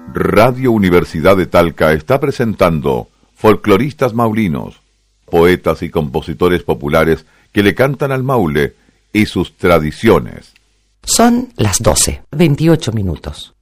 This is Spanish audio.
Radio Universidad de Talca está presentando folcloristas maulinos, poetas y compositores populares que le cantan al Maule y sus tradiciones. Son las 12:28.